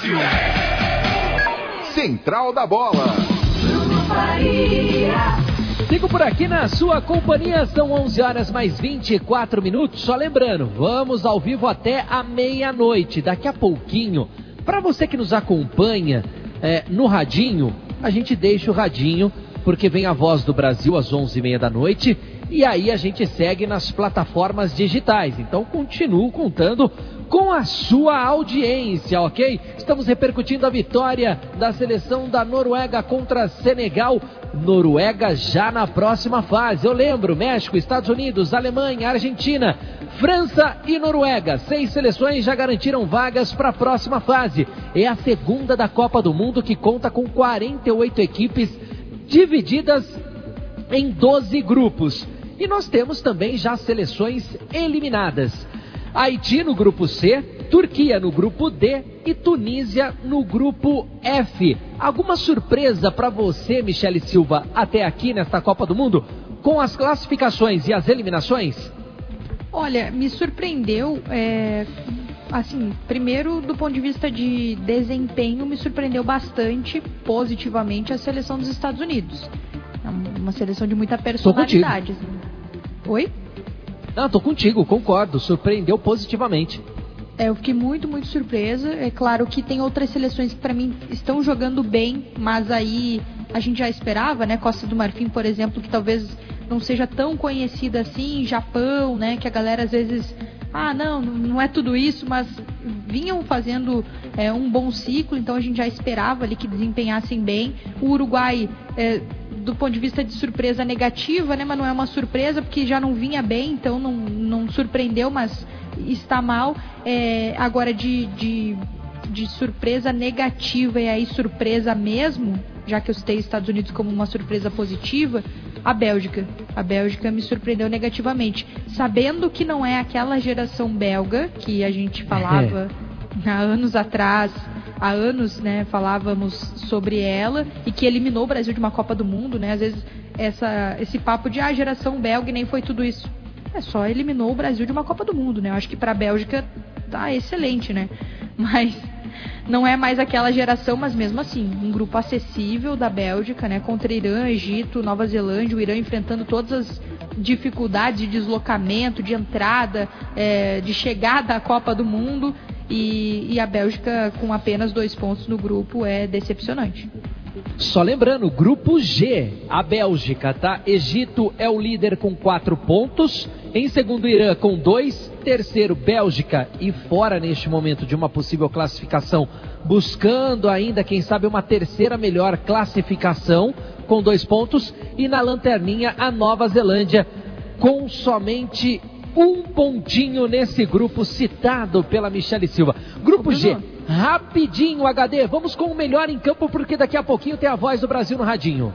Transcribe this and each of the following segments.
Central da Bola. Fico por aqui na sua companhia, são 11 horas mais 24 minutos. Só lembrando, vamos ao vivo até a meia-noite, daqui a pouquinho. Para você que nos acompanha no radinho, a gente deixa o radinho, porque vem a Voz do Brasil às 11h30 da noite. E aí a gente segue nas plataformas digitais. Então continuo contando com a sua audiência, ok? Estamos repercutindo a vitória da seleção da Noruega contra Senegal. Noruega já na próxima fase. Eu lembro, México, Estados Unidos, Alemanha, Argentina, França e Noruega. 6 seleções já garantiram vagas para a próxima fase. É a segunda da Copa do Mundo, que conta com 48 equipes divididas em 12 grupos. E nós temos também já seleções eliminadas. Haiti no grupo C, Turquia no grupo D e Tunísia no grupo F. Alguma surpresa para você, Michele Silva, até aqui nesta Copa do Mundo, com as classificações e as eliminações? Olha, me surpreendeu, assim, primeiro do ponto de vista de desempenho, me surpreendeu bastante positivamente a seleção dos Estados Unidos. É uma seleção de muita personalidade. Oi? Não, tô contigo, concordo, surpreendeu positivamente. Eu fiquei muito, muito surpresa. É claro que tem outras seleções que para mim estão jogando bem, mas aí a gente já esperava, né? Costa do Marfim, por exemplo, que talvez não seja tão conhecida assim, Japão, né? Que a galera às vezes, não é tudo isso, mas vinham fazendo um bom ciclo, então a gente já esperava ali que desempenhassem bem. O Uruguai, do ponto de vista de surpresa negativa, né? Mas não é uma surpresa porque já não vinha bem, então não surpreendeu, mas está mal. Agora de surpresa negativa e aí surpresa mesmo, já que eu citei Estados Unidos como uma surpresa positiva, a Bélgica. A Bélgica me surpreendeu negativamente, sabendo que não é aquela geração belga que a gente falava há anos atrás. Há anos, né, falávamos sobre ela e que eliminou o Brasil de uma Copa do Mundo, né? Às vezes esse papo de geração belga e nem foi tudo isso. Só eliminou o Brasil de uma Copa do Mundo, né? Eu acho que para a Bélgica tá excelente, né? Mas não é mais aquela geração, mas mesmo assim, um grupo acessível da Bélgica, né? Contra Irã, Egito, Nova Zelândia, o Irã enfrentando todas as dificuldades de deslocamento, de entrada, de chegada à Copa do Mundo. E a Bélgica com apenas 2 pontos no grupo é decepcionante. Só lembrando, grupo G, a Bélgica, tá? Egito é o líder com 4 pontos, em segundo Irã com 2, terceiro Bélgica e fora neste momento de uma possível classificação, buscando ainda, quem sabe, uma terceira melhor classificação com 2 pontos, e na lanterninha a Nova Zelândia com somente 1 pontinho nesse grupo citado pela Michele Silva. Grupo G, rapidinho, HD, vamos com o melhor em campo, porque daqui a pouquinho tem a Voz do Brasil no radinho.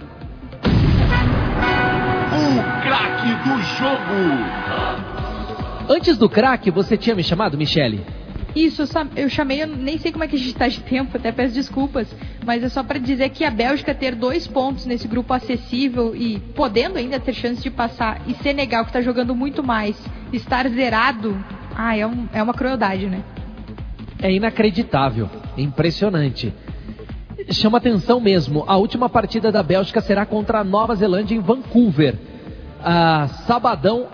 O craque do jogo. Antes do craque, você tinha me chamado, Michele? Isso, eu chamei, eu nem sei como é que a gente está de tempo, até peço desculpas, mas é só para dizer que a Bélgica ter 2 pontos nesse grupo acessível e podendo ainda ter chance de passar, e Senegal, que está jogando muito mais, estar zerado, é uma crueldade, né? É inacreditável, é impressionante. Chama atenção mesmo, a última partida da Bélgica será contra a Nova Zelândia em Vancouver. Sabadão,